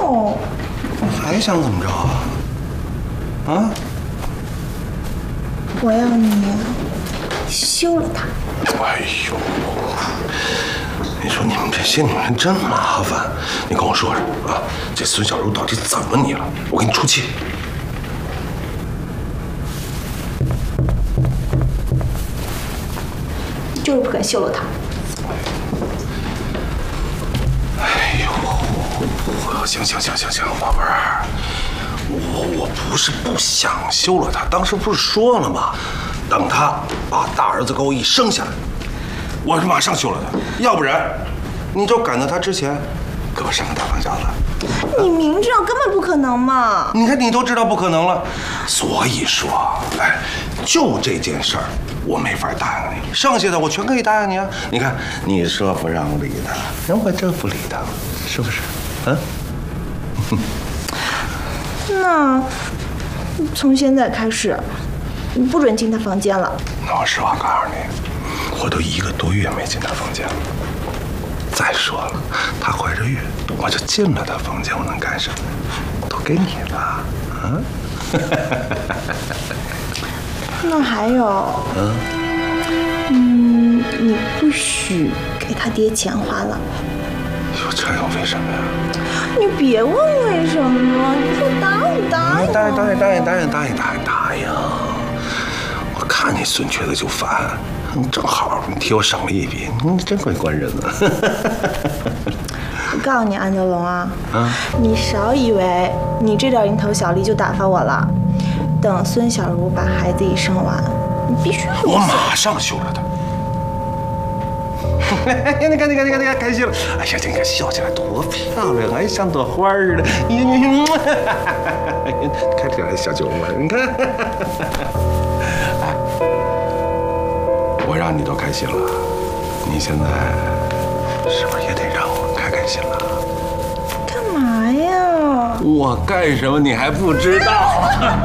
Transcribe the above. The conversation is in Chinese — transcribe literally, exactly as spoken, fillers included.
有。 还想怎么着啊？啊？ 我要你休了他。 哎呦，你说你们这些女人真麻烦。你跟我说说啊，这孙小茹到底怎么你了？我给你出气。 就是不肯休了他。 哎呦，行行行行行，宝贝儿，我我不是不想休了他，当时不是说了吗？等他把大儿子给我一生下来，我是马上休了他，要不然你就赶在他之前给我生个大胖小子。 你明知道根本不可能嘛！ 你看你都知道不可能了，所以说，哎，就这件事儿我没法答应你，剩下的我全可以答应你啊。你看，你说不让理他，人我真不理他了，是不是？啊？ 那从现在开始，你不准进他房间了。 那我实话告诉你，我都一个多月没进他房间了。再说了，她怀着孕，我就进了她房间，我能干什么？都给你了，啊？ 那还有， 嗯， 嗯，你不许给他爹钱花了。 哟，这又为什么呀？ 你别问为什么，你说答应答应。 答应答应答应答应答应答应答应。我看你孙瘸子就烦。正好你替我省了一笔，你真会管人呢。 我告诉你，安德龙啊， 啊， 你少以为你这点蝇头小利就打发我了。等孙小茹把孩子一生完，你必须我马上休了他。你看，你看，你看，你看，开心了！哎呀，你看笑起来多漂亮，还像朵花似的。开起来小酒窝，你看。我让你都开心了，你现在是不是也得让我开开心了？ 干嘛呀？ 我干什么你还不知道？